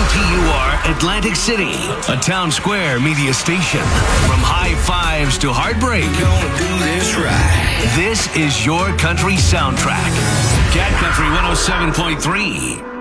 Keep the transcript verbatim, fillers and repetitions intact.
T U R Atlantic City, a Town Square media station. From high fives to heartbreak, Gonna do this right. this is your country soundtrack. Cat Country one oh seven point three.